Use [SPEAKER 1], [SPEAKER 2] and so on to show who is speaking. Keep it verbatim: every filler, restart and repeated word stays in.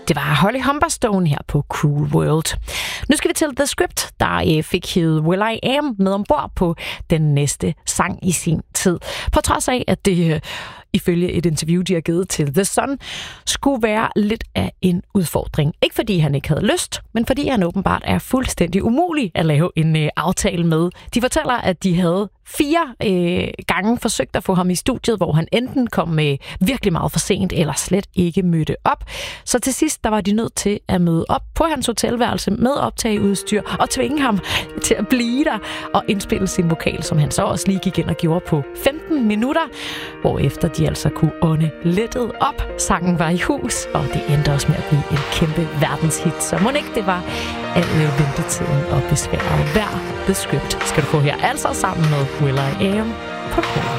[SPEAKER 1] Det var Holly Humberstone her på Cruel World. Nu skal vi til The Script, der øh, fik hævet Will I Am med ombord på den næste sang i sin tid. På trods af, at det øh, ifølge et interview, de har givet til The Sun, skulle være lidt af en udfordring. Ikke fordi han ikke havde lyst, men fordi han åbenbart er fuldstændig umulig at lave en øh, aftale med. De fortæller, at de havde fire øh, gange forsøgt at få ham i studiet, hvor han enten kom med virkelig meget for sent, eller slet ikke mødte op. Så til sidst, der var de nødt til at møde op på hans hotelværelse med optageudstyr og tvinge ham til at blive der og indspille sin vokal, som han så også lige gik ind og gjorde på femten minutter, hvorefter de altså kunne ånde lettet op. Sangen var i hus, og det endte også med at blive en kæmpe verdenshit. Så må ikke det var al ventetiden og besværet værd. The Script skal du få her, altså sammen med Will I Am på Cold.